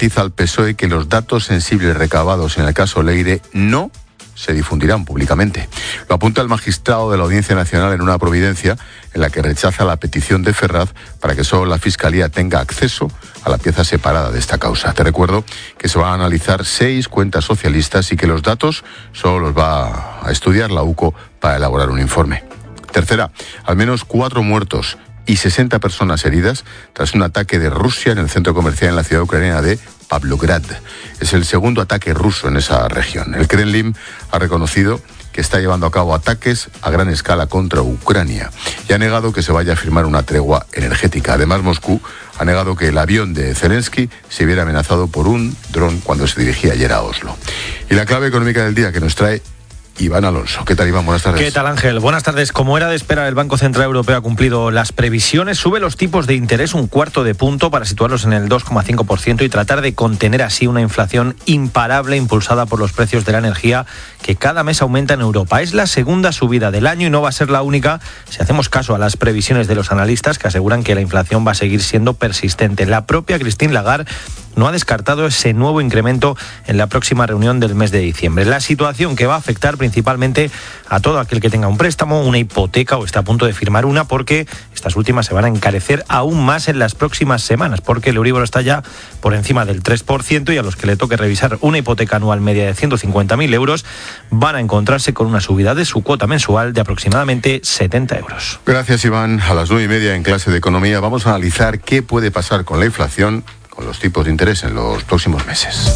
garantiza al PSOE que los datos sensibles recabados en el caso Leire no se difundirán públicamente. Lo apunta el magistrado de la Audiencia Nacional en una providencia en la que rechaza la petición de Ferraz para que solo la Fiscalía tenga acceso a la pieza separada de esta causa. Te recuerdo que se van a analizar 6 cuentas socialistas y que los datos solo los va a estudiar la UCO para elaborar un informe. Tercera, al menos 4 muertos y 60 personas heridas tras un ataque de Rusia en el centro comercial en la ciudad ucraniana de Pavlograd. Es el segundo ataque ruso en esa región. El Kremlin ha reconocido que está llevando a cabo ataques a gran escala contra Ucrania y ha negado que se vaya a firmar una tregua energética. Además, Moscú ha negado que el avión de Zelensky se viera amenazado por un dron cuando se dirigía ayer a Oslo. Y la clave económica del día que nos trae Iván Alonso. ¿Qué tal, Iván? Buenas tardes. ¿Qué tal, Ángel? Buenas tardes. Como era de esperar, el Banco Central Europeo ha cumplido las previsiones. Sube los tipos de interés 1/4 punto para situarlos en el 2,5% y tratar de contener así una inflación imparable impulsada por los precios de la energía que cada mes aumenta en Europa. Es la segunda subida del año y no va a ser la única si hacemos caso a las previsiones de los analistas que aseguran que la inflación va a seguir siendo persistente. La propia Christine Lagarde no ha descartado ese nuevo incremento en la próxima reunión del mes de diciembre. La situación que va a afectar principalmente a todo aquel que tenga un préstamo, una hipoteca o está a punto de firmar una, porque estas últimas se van a encarecer aún más en las próximas semanas, porque el Euribor está ya por encima del 3% y a los que le toque revisar una hipoteca anual media de 150.000 euros van a encontrarse con una subida de su cuota mensual de aproximadamente 70 euros. Gracias, Iván. A las 9:30 en clase de Economía vamos a analizar qué puede pasar con la inflación, con los tipos de interés en los próximos meses.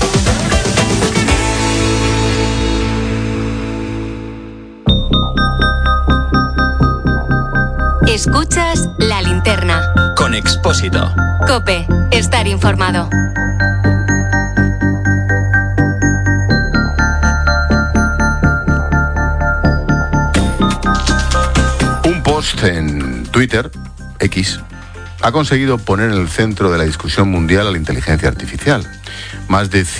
Escuchas La Linterna. Con Expósito. COPE. Estar informado. Un post en Twitter, X, ha conseguido poner en el centro de la discusión mundial a la inteligencia artificial. Más de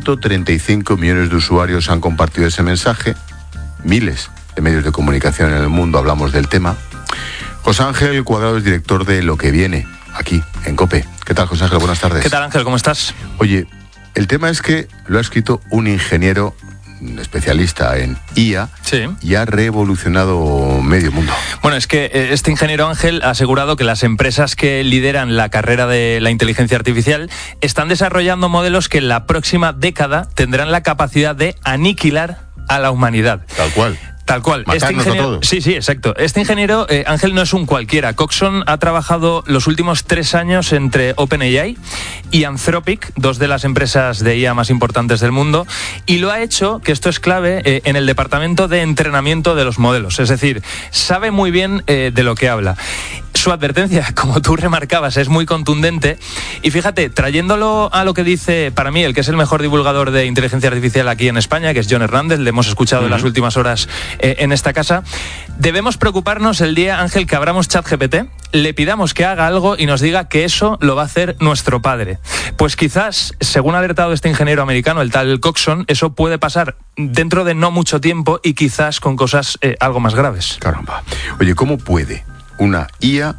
135 millones de usuarios han compartido ese mensaje. Miles de medios de comunicación en el mundo hablamos del tema. José Ángel Cuadrado es director de Lo que Viene, aquí, en COPE. ¿Qué tal, José Ángel? Buenas tardes. ¿Qué tal, Ángel? ¿Cómo estás? Oye, el tema es que lo ha escrito un ingeniero especialista en IA, sí, y ha revolucionado medio mundo. Bueno, es que este ingeniero, Ángel, ha asegurado que las empresas que lideran la carrera de la inteligencia artificial están desarrollando modelos que en la próxima década tendrán la capacidad de aniquilar a la humanidad. Tal cual. Tal cual. Matarnos Este ingeniero, a todos. sí, exacto. Este ingeniero, Ángel, no es un cualquiera. Coxon ha trabajado los últimos 3 años entre OpenAI y Anthropic, 2 de las empresas de IA más importantes del mundo, y lo ha hecho, que esto es clave, en el departamento de entrenamiento de los modelos. Es decir, sabe muy bien de lo que habla. Su advertencia, como tú remarcabas, es muy contundente. Y fíjate, trayéndolo a lo que dice, para mí, el que es el mejor divulgador de inteligencia artificial aquí en España, que es Jon Hernández, le hemos escuchado en las últimas horas en esta casa, debemos preocuparnos el día, Ángel, que abramos ChatGPT, le pidamos que haga algo y nos diga que eso lo va a hacer nuestro padre. Pues quizás, según ha alertado este ingeniero americano, el tal Coxon, eso puede pasar dentro de no mucho tiempo y quizás con cosas algo más graves. Caramba. Oye, ¿cómo puede una IA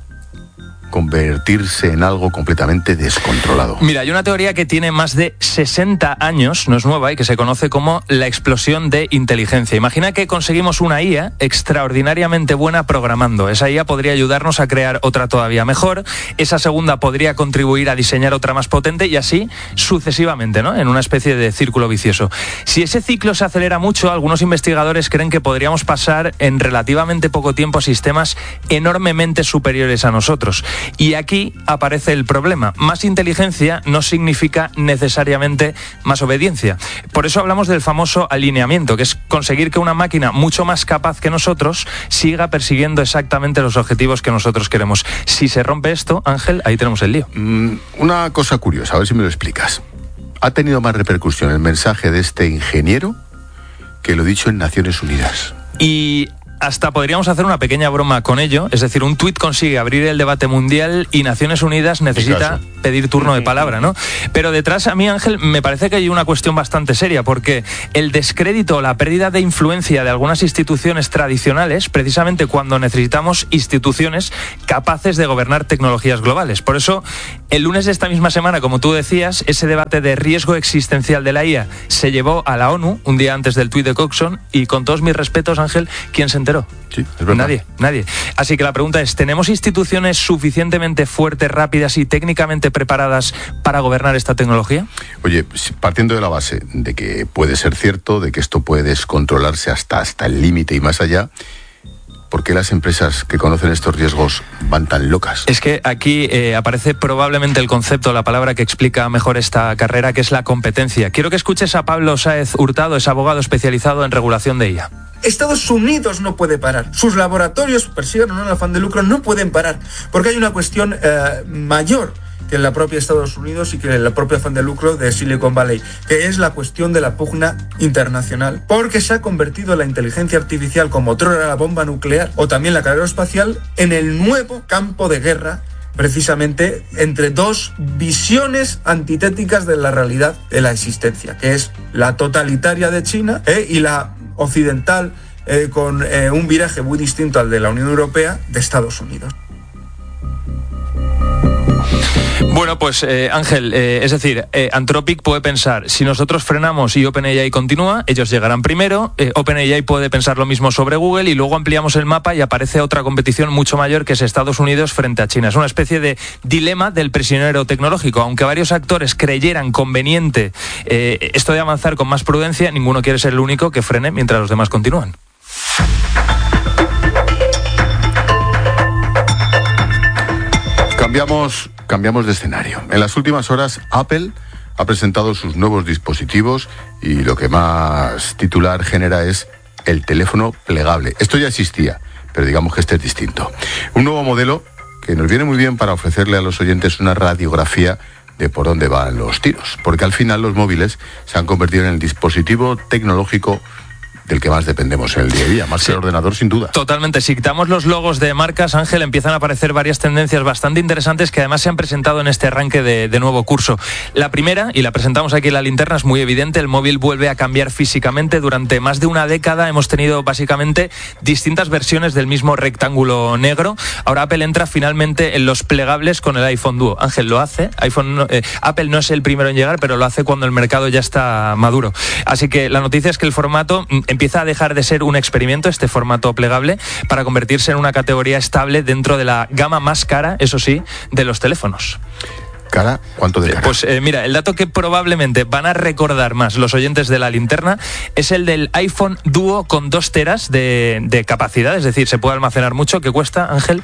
convertirse en algo completamente descontrolado? Mira, hay una teoría que tiene más de 60 años, no es nueva, y que se conoce como la explosión de inteligencia. Imagina que conseguimos una IA extraordinariamente buena programando. Esa IA podría ayudarnos a crear otra todavía mejor, esa segunda podría contribuir a diseñar otra más potente y así sucesivamente, ¿no? En una especie de círculo vicioso. Si ese ciclo se acelera mucho, algunos investigadores creen que podríamos pasar en relativamente poco tiempo a sistemas enormemente superiores a nosotros. Y aquí aparece el problema. Más inteligencia no significa necesariamente más obediencia. Por eso hablamos del famoso alineamiento, que es conseguir que una máquina mucho más capaz que nosotros siga persiguiendo exactamente los objetivos que nosotros queremos. Si se rompe esto, Ángel, ahí tenemos el lío. Una cosa curiosa, a ver si me lo explicas. ¿Ha tenido más repercusión el mensaje de este ingeniero que lo dicho en Naciones Unidas? Y hasta podríamos hacer una pequeña broma con ello, es decir, un tuit consigue abrir el debate mundial y Naciones Unidas necesita pedir turno de palabra, ¿no? Pero detrás, a mí, Ángel, me parece que hay una cuestión bastante seria, porque el descrédito o la pérdida de influencia de algunas instituciones tradicionales, precisamente cuando necesitamos instituciones capaces de gobernar tecnologías globales. Por eso, El lunes de esta misma semana, como tú decías, ese debate de riesgo existencial de la IA se llevó a la ONU un día antes del tuit de Coxon y, con todos mis respetos, Ángel, ¿quién se enteró? Sí, es verdad. Nadie. Así que la pregunta es, ¿tenemos instituciones suficientemente fuertes, rápidas y técnicamente preparadas para gobernar esta tecnología? Oye, partiendo de la base de que puede ser cierto, de que esto puede descontrolarse hasta el límite y más allá, ¿por qué las empresas que conocen estos riesgos van tan locas? Es que aquí aparece probablemente el concepto, la palabra que explica mejor esta carrera, que es la competencia. Quiero que escuches a Pablo Sáez Hurtado, es abogado especializado en regulación de IA. Estados Unidos no puede parar. Sus laboratorios, persigan o no el afán de lucro, no pueden parar. Porque hay una cuestión mayor que la propia Estados Unidos y que la propia afán de lucro de Silicon Valley, que es la cuestión de la pugna internacional. Porque se ha convertido la inteligencia artificial, como otrora era la bomba nuclear o también la carrera espacial, en el nuevo campo de guerra, precisamente entre dos visiones antitéticas de la realidad de la existencia, que es la totalitaria de China y la occidental, con un viraje muy distinto al de la Unión Europea, de Estados Unidos. Bueno, pues Ángel, es decir, Anthropic puede pensar, si nosotros frenamos y OpenAI continúa, ellos llegarán primero, OpenAI puede pensar lo mismo sobre Google y luego ampliamos el mapa y aparece otra competición mucho mayor que es Estados Unidos frente a China. Es una especie de dilema del prisionero tecnológico. Aunque varios actores creyeran conveniente esto de avanzar con más prudencia, ninguno quiere ser el único que frene mientras los demás continúan. Cambiamos de escenario. En las últimas horas, Apple ha presentado sus nuevos dispositivos y lo que más titular genera es el teléfono plegable. Esto ya existía, pero digamos que este es distinto. Un nuevo modelo que nos viene muy bien para ofrecerle a los oyentes una radiografía de por dónde van los tiros, porque al final los móviles se han convertido en el dispositivo tecnológico del que más dependemos en el día a día, más que el ordenador, sin duda. Totalmente. Si quitamos los logos de marcas, Ángel, empiezan a aparecer varias tendencias bastante interesantes que además se han presentado en este arranque de nuevo curso. La primera, y la presentamos aquí en la linterna, es muy evidente: el móvil vuelve a cambiar físicamente. Durante más de una década hemos tenido básicamente distintas versiones del mismo rectángulo negro. Ahora Apple entra finalmente en los plegables con el iPhone Duo. Ángel, lo hace. Apple no es el primero en llegar, pero lo hace cuando el mercado ya está maduro. Así que la noticia es que el formato empieza a dejar de ser un experimento, este formato plegable, para convertirse en una categoría estable dentro de la gama más cara, eso sí, de los teléfonos. ¿Cara? ¿Cuánto de cara? Pues mira, el dato que probablemente van a recordar más los oyentes de la linterna es el del iPhone Duo con 2 teras de capacidad, es decir, se puede almacenar mucho, que cuesta, Ángel,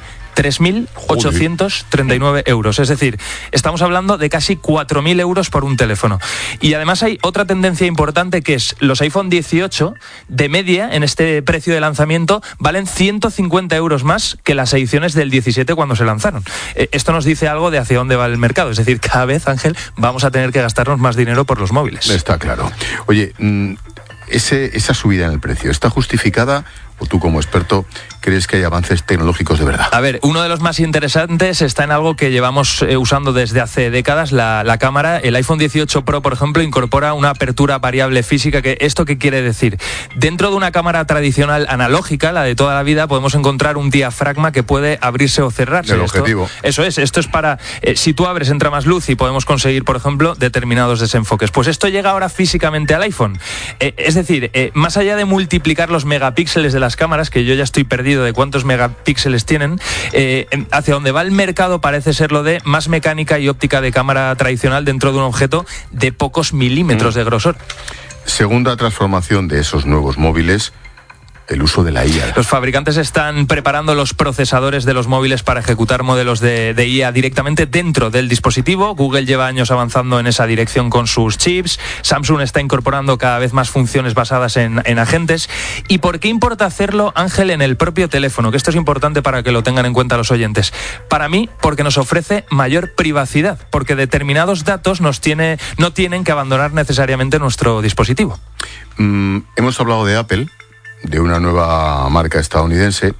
3.839 euros. Es decir, estamos hablando de casi 4.000 euros por un teléfono. Y además hay otra tendencia importante, que es los iPhone 18, de media, en este precio de lanzamiento, valen 150 euros más que las ediciones del 17 cuando se lanzaron. Esto nos dice algo de hacia dónde va el mercado. Es decir, cada vez, Ángel, vamos a tener que gastarnos más dinero por los móviles. Está claro. Oye, esa subida en el precio, ¿está justificada o tú, como experto, crees que hay avances tecnológicos de verdad? A ver, uno de los más interesantes está en algo que llevamos usando desde hace décadas, la cámara. El iPhone 18 Pro, por ejemplo, incorpora una apertura variable física. ¿Esto qué quiere decir? Dentro de una cámara tradicional analógica, la de toda la vida, podemos encontrar un diafragma que puede abrirse o cerrarse. El objetivo. Esto es para, si tú abres, entra más luz y podemos conseguir, por ejemplo, determinados desenfoques. Pues esto llega ahora físicamente al iPhone. Es decir, más allá de multiplicar los megapíxeles de las cámaras, que yo ya estoy perdido de cuántos megapíxeles tienen, hacia donde va el mercado parece ser lo de más mecánica y óptica de cámara tradicional dentro de un objeto de pocos milímetros de grosor. Segunda transformación de esos nuevos móviles: el uso de la IA. Los fabricantes están preparando los procesadores de los móviles para ejecutar modelos de IA directamente dentro del dispositivo. Google lleva años avanzando en esa dirección con sus chips. Samsung está incorporando cada vez más funciones basadas en agentes. ¿Y por qué importa hacerlo, Ángel, en el propio teléfono? Que esto es importante para que lo tengan en cuenta los oyentes. Para mí, porque nos ofrece mayor privacidad, porque determinados datos no tienen que abandonar necesariamente nuestro dispositivo. Hemos hablado de Apple, de una nueva marca estadounidense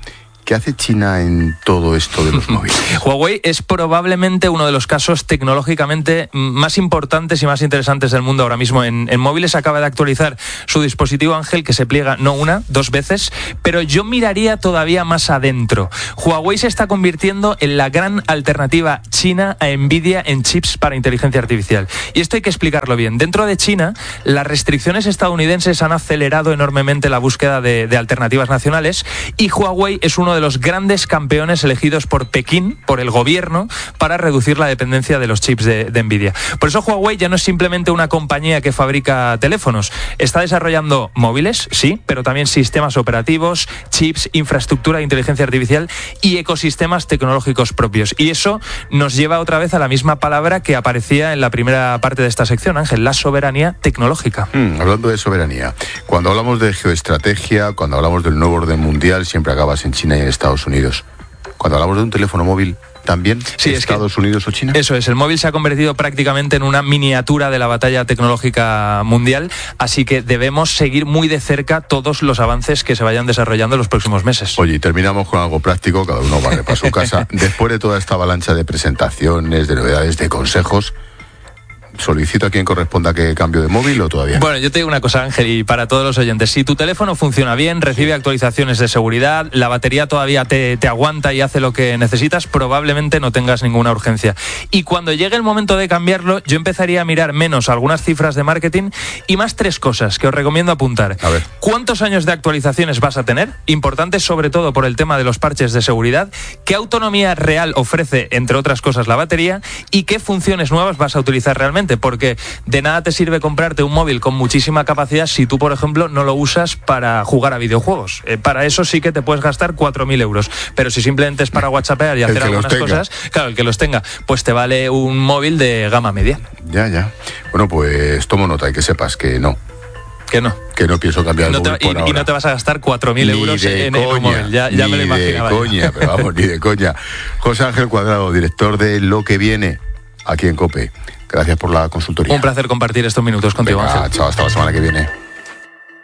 ¿Qué hace China en todo esto de los móviles? Huawei es probablemente uno de los casos tecnológicamente más importantes y más interesantes del mundo ahora mismo. En móviles acaba de actualizar su dispositivo, Ángel, que se pliega no una, 2 veces, pero yo miraría todavía más adentro. Huawei se está convirtiendo en la gran alternativa china a Nvidia en chips para inteligencia artificial. Y esto hay que explicarlo bien. Dentro de China, las restricciones estadounidenses han acelerado enormemente la búsqueda de alternativas nacionales, y Huawei es uno de los grandes campeones elegidos por Pekín, por el gobierno, para reducir la dependencia de los chips de Nvidia. Por eso Huawei ya no es simplemente una compañía que fabrica teléfonos. Está desarrollando móviles, sí, pero también sistemas operativos, chips, infraestructura de inteligencia artificial y ecosistemas tecnológicos propios. Y eso nos lleva otra vez a la misma palabra que aparecía en la primera parte de esta sección, Ángel, la soberanía tecnológica. Hablando de soberanía, cuando hablamos de geoestrategia, cuando hablamos del nuevo orden mundial, siempre acabas en China y en Estados Unidos. Cuando hablamos de un teléfono móvil, ¿también sí, Estados Unidos o China? Eso es, el móvil se ha convertido prácticamente en una miniatura de la batalla tecnológica mundial, así que debemos seguir muy de cerca todos los avances que se vayan desarrollando en los próximos meses. Oye, y terminamos con algo práctico, cada uno barre para su casa. Después de toda esta avalancha de presentaciones, de novedades, de consejos, ¿solicito a quien corresponda que cambio de móvil o todavía? Bueno, yo te digo una cosa, Ángel, y para todos los oyentes, si tu teléfono funciona bien, recibe actualizaciones de seguridad, la batería todavía te aguanta y hace lo que necesitas, probablemente no tengas ninguna urgencia. Y cuando llegue el momento de cambiarlo, yo empezaría a mirar menos algunas cifras de marketing y más 3 cosas que os recomiendo apuntar. A ver. ¿Cuántos años de actualizaciones vas a tener? Importante sobre todo por el tema de los parches de seguridad. ¿Qué autonomía real ofrece, entre otras cosas, la batería? ¿Y qué funciones nuevas vas a utilizar realmente? Porque de nada te sirve comprarte un móvil con muchísima capacidad si tú, por ejemplo, no lo usas para jugar a videojuegos. Para eso sí que te puedes gastar 4.000 euros. Pero si simplemente es para WhatsAppear y hacer algunas cosas, claro, el que los tenga, pues te vale un móvil de gama media. Ya. Bueno, pues tomo nota y que sepas que no. Que no. Que no pienso cambiar el móvil por ahora. Y no te vas a gastar 4.000 euros en un móvil. Ya me lo imaginaba. Ni de coña, pero vamos, ni de coña. José Ángel Cuadrado, director de Lo que Viene, aquí en COPE. Gracias por la consultoría. Un placer compartir estos minutos contigo, Ángel. Chao, hasta la semana que viene.